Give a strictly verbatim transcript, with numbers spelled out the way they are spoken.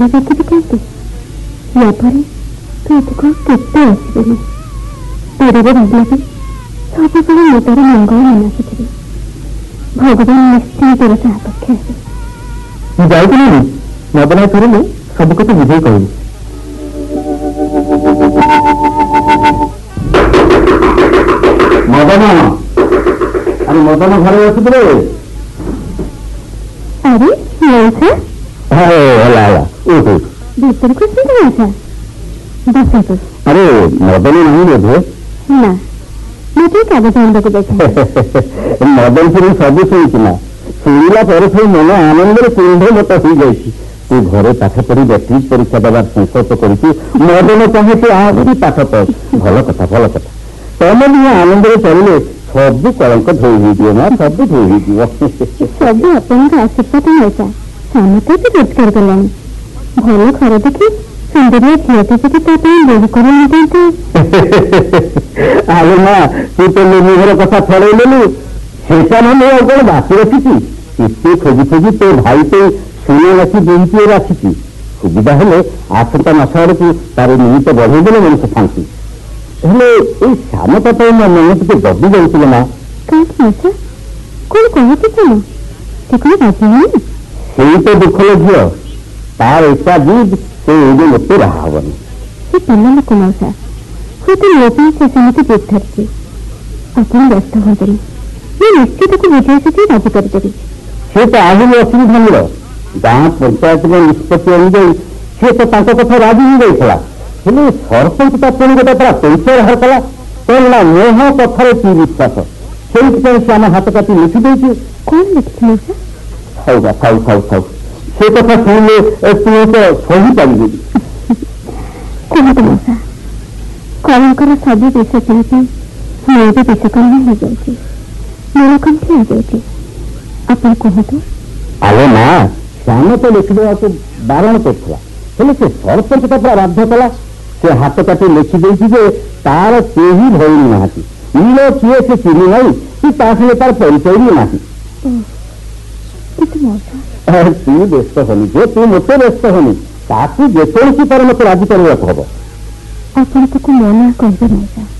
देखी कहते या पर तो एतक केते आसबेनि दूर भाविले भी सब बेले मोटर मंगल मनासुथि भगवान निश्चिंत सापक्ष आसे जाऊनी मदन थोड़े मुझे सब कथा बुझे कहूँ मदन अरे मदन घर आसुले अरे मौसा भीतर को बस अरे मदन नहीं बोधे ना मुझे कागज आनवाक जाए मदन फिर सब शुणुना शुणला पर सब मन आनंद कुंभ मत हो जाए तू घरे पाठ पढ़ी बैट्रिक परीक्षा देवार संकल्प कर मदन चाहे तू आहरी पाठ पढ़ भल कथा भल कथा तुम भी आनंद चलिए सब कलंक धोई दिए ना सब धोई सब आपन आशीर्वाद मौसा समते भी रोजगार कलानी भल घर देखी सुंदरिया झीटी जी बोल कर अरे ना तू तो लोनी घर कथा छड़ेलु सेटा ना कौन बाकी रखी एत खोजी खोजी तो भाई तो सुने राखी दुईटी राखी सुविधा हेले आसंता मास आड़ को तार निमित्त बढ़ेदेले मनुष्य शांति हेले श्यामता तो मो मन टे दबी जाऊे ना कौन कहते राजी से तो दुख झील तार एका जीद से मत रहा हेनी से पिला लोक मौसा हूँ तो मो से सेमती जीत धरती आप व्यस्त हमें मैं निश्चित को बुझे सुझे राजी करदेवी सी तो आहरी असुविधा मिल गाँ पंचायत निष्पत्ति अनुजाई सी तो कथा राजी हो जाता हेले सरपंच पुणी गोटे पूरा परिचय बाहर कला कौन ना मोह कथार की विश्वास से आम हाथ काटी लिखिदे कौन लिखी खाऊ खाऊ खाऊ खाऊ से कथा शुणिले तु तो सही पारि कहतु मौसा कलंकर सब विष पीपी मैं भी विषकर्म हो जाए मोर कंठी हो जाए आप कहतु आलो ना श्याम तो लिखिदेवा को बारण करता हेले से सरपंच तो पूरा बाध्य कला से हाथ काटी लिखिदे तार केही भौणी ना नील किए से चिन्ह नहीं कि तार परिचय भी ना तू व्यस्त होनी जे तू मत व्यस्त होनी ताकू जेकोसी पर मत राजी करने हम आप मना कहे मौसा